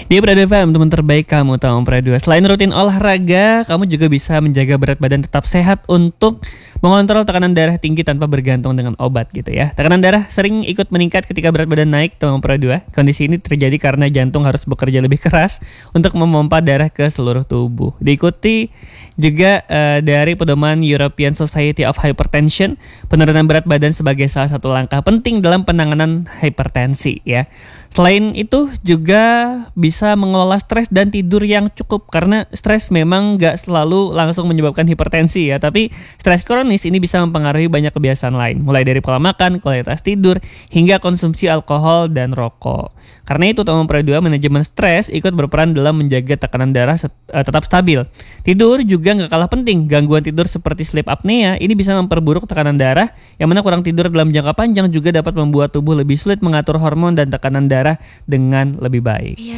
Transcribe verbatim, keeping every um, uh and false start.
Di Pradu F M, teman terbaik kamu, Tom Pradu. Selain rutin olahraga, kamu juga bisa menjaga berat badan tetap sehat untuk mengontrol tekanan darah tinggi tanpa bergantung dengan obat gitu ya. Tekanan darah sering ikut meningkat ketika berat badan naik, Tom Pradu. Kondisi ini terjadi karena jantung harus bekerja lebih keras untuk memompa darah ke seluruh tubuh. Diikuti juga uh, dari pedoman European Society of Hypertension, penurunan berat badan sebagai salah satu langkah penting dalam penanganan hipertensi ya. Selain itu juga bisa mengelola stres dan tidur yang cukup, karena stres memang gak selalu langsung menyebabkan hipertensi ya, tapi stres kronis ini bisa mempengaruhi banyak kebiasaan lain, mulai dari pola makan, kualitas tidur, hingga konsumsi alkohol dan rokok. Karena itu teman Pradu, manajemen stres ikut berperan dalam menjaga tekanan darah set, uh, tetap stabil. Tidur juga gak kalah penting. Gangguan tidur seperti sleep apnea ini bisa memperburuk tekanan darah, yang mana kurang tidur dalam jangka panjang juga dapat membuat tubuh lebih sulit mengatur hormon dan tekanan darah dengan lebih baik.